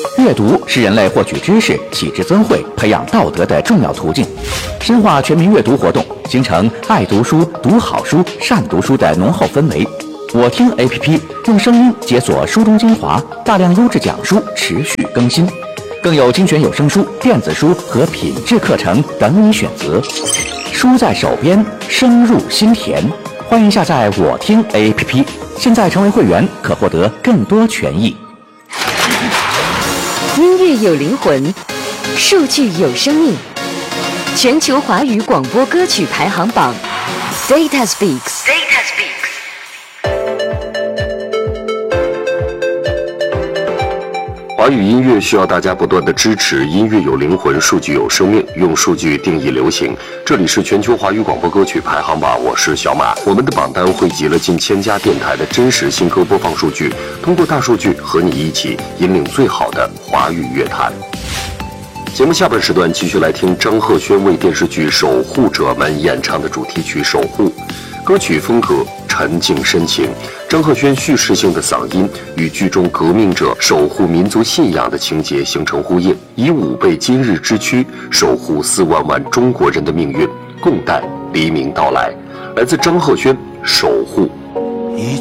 阅读是人类获取知识、启智增慧、培养道德的重要途径。深化全民阅读活动，形成爱读书、读好书、善读书的浓厚氛围。我听 APP 用声音解锁书中精华，大量优质讲书持续更新，更有精选有声书、电子书和品质课程等你选择。书在手边，声入心田。欢迎下载我听 APP， 现在成为会员可获得更多权益。 音乐有灵魂，数据有生命。全球华语广播歌曲排行榜 Data Speaks。Data Speaks。 华语音乐需要大家不断的支持，音乐有灵魂，数据有生命，用数据定义流行。这里是全球华语广播歌曲排行榜，我是小马。我们的榜单汇集了近1000家电台的真实新歌播放数据，通过大数据和你一起引领最好的华语乐坛。节目下半时段继续来听张赫宣为电视剧《守护者们》演唱的主题曲《守护》。歌曲风格沉静深情，张赫宣叙事性的嗓音与剧中革命者守护民族信仰的情节形成呼应，以武备今日之躯，守护4万万中国人的命运，共待黎明到来。来自张赫宣《守护》。